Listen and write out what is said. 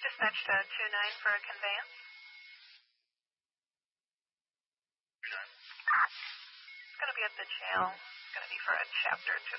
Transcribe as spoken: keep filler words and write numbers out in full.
Dispatch to two nine for a conveyance. two nine. It's going to be at the jail. It's going to be for a Chapter two